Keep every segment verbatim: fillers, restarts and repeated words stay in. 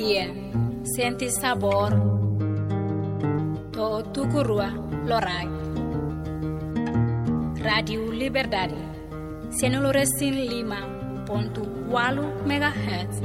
bien, senti sabor, to tukurua lorai. Radio Liberdade, cento lima ponto quatro megahertz.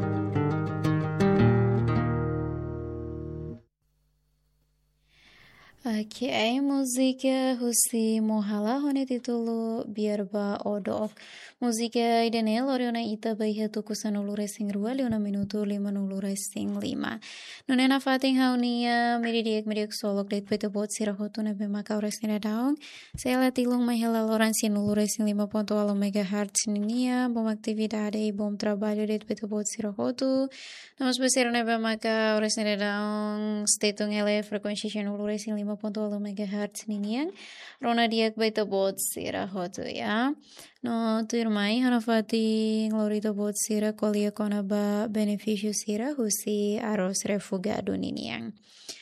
Aqui é música husi mohala hone titulo biarba odok. Música idene loriona ita baiha tuku sanulu resing rua leona minuto lima nulu resing lima. Nunena fating haunia miridiek miriek solok det beta bot sirahotu nebe makau resing daung. Saya tilung mahela loran sinulu resing lima ponto alo megahertz ninia bom aktividade bom trabalho det beta bot sirahotu. Namos besira nebe makau resing daung statung ele frekuensi sinulu resing lima ponto alo megahertz niniang rona diak beta bot sirahotu ya. No tu irmai hanafati glorito bot sira kolia kona ba benefício sira husi arroz refugado niniang.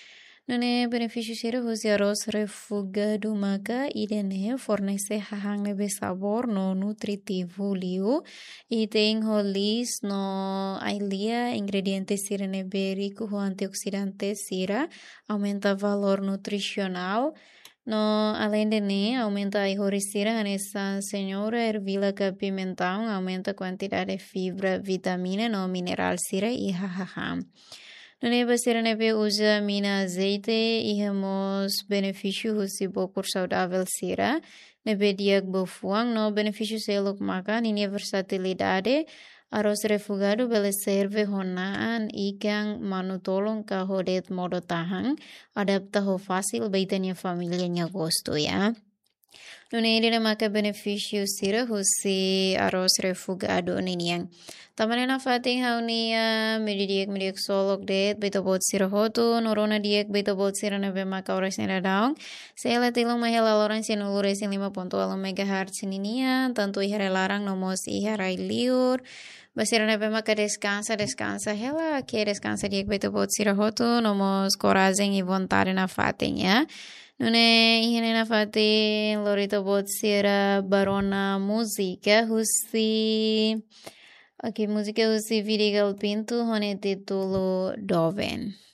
None benefício sira husi arroz refugado maka idene fornece hahang lebe sabor no nutritivo liu e tem holis no ailia ingredientes sira nebe rico ho antioxidantes sira aumenta valor nutricional. No, além de ne, aumenta a horicira nessa senhora ervila pimentão, aumenta a quantidade de fibra, vitamina, no mineral sira e hahaha. No neba sira nebe usa mina azeite e hemos benefício husi bopor saudável sira. Nebe diak bofuang, no benefício selok makan, ini versatilidade. Arroz refugado bele serve honaan ikan manutolong ka hodet modo tahang adapta ho fácil beitanya familianya gosto ya. Nune na maka benefício sira husi arroz refugado niniang. Tamanena fating haunia medidiek mediek solok det beto bot sira hotu norona diek beto bot sira nebe maka ores nera daung. Sela tilong mahela loran sinulu resin lima ponto alo megahertz ninia tanto ihare larang nomos ihare liur. Basira nebe maka descansa, descansa, hela que descansa diek beto bot sira hotu nomos coragem e vontade na fating ya. Nune ihene na fating lorito bot sira barona música husi. Ok, música husi Virigal Pinto hone titulo Doven.